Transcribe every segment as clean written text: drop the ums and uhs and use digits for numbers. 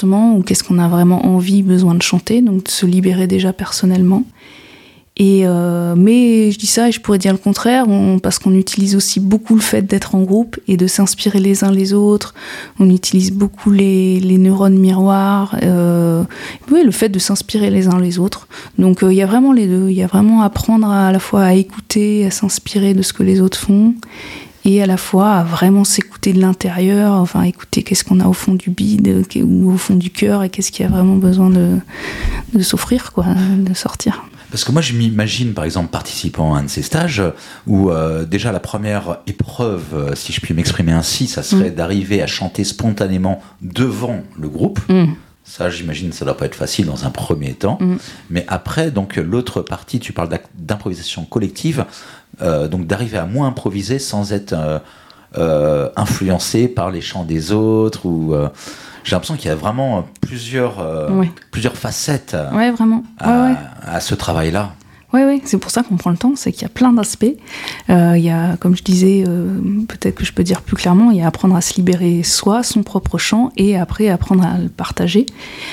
justement, ou qu'est-ce qu'on a vraiment envie, besoin de chanter, donc de se libérer déjà personnellement. Et mais je dis ça et je pourrais dire le contraire, parce qu'on utilise aussi beaucoup le fait d'être en groupe et de s'inspirer les uns les autres. On utilise beaucoup les neurones miroirs, oui, le fait de s'inspirer les uns les autres. Donc il y a vraiment les deux. Il y a vraiment apprendre à la fois à écouter, à s'inspirer de ce que les autres font, et à la fois à vraiment s'écouter de l'intérieur, enfin écouter qu'est-ce qu'on a au fond du bide ou au fond du cœur, et qu'est-ce qui a vraiment besoin de s'offrir, quoi, de sortir. Parce que moi, je m'imagine, par exemple, participant à un de ces stages où déjà la première épreuve, si je puis m'exprimer ainsi, ça serait d'arriver à chanter spontanément devant le groupe. Ça, j'imagine, ça doit pas être facile dans un premier temps. Mais après, donc, l'autre partie, tu parles d'improvisation collective, donc d'arriver à moins improviser sans être influencé par les chants des autres ou... J'ai l'impression qu'il y a vraiment plusieurs facettes vraiment. à ce travail-là. Oui, c'est pour ça qu'on prend le temps, c'est qu'il y a plein d'aspects. Il y a, comme je disais, peut-être que je peux dire plus clairement, il y a apprendre à se libérer soi, son propre chant, et après apprendre à le partager.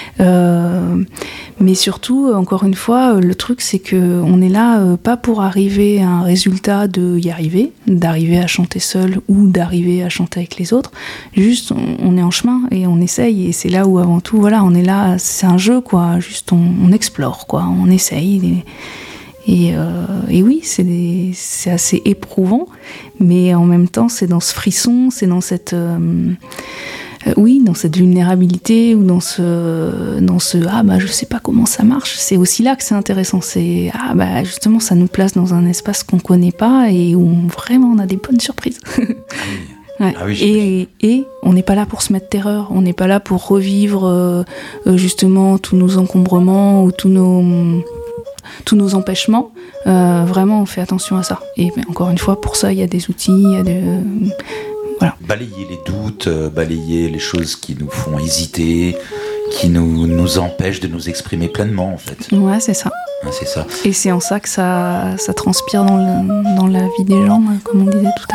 Mais surtout, encore une fois, le truc, c'est qu'on est là pas pour arriver à un résultat d'arriver à chanter seul ou d'arriver à chanter avec les autres. Juste, on est en chemin et on essaye, et c'est là où avant tout, voilà, on est là, c'est un jeu, quoi. Juste, on explore, quoi, on essaye. Et oui, c'est assez éprouvant, mais en même temps, c'est dans ce frisson, c'est dans cette dans cette vulnérabilité, ou dans ce je sais pas comment ça marche. C'est aussi là que c'est intéressant. C'est justement, ça nous place dans un espace qu'on connaît pas et où vraiment on a des bonnes surprises. Ouais. Ah oui, et on n'est pas là pour se mettre terreur, on n'est pas là pour revivre justement tous nos encombrements ou tous nos empêchements. Vraiment, on fait attention à ça. Et encore une fois, pour ça, il y a des outils, il y a voilà. Balayer les doutes, balayer les choses qui nous font hésiter, qui nous empêchent de nous exprimer pleinement, en fait. Ouais, c'est ça. Ouais, c'est ça. Et c'est en ça que ça transpire dans la vie des gens, comme on disait tout à l'heure.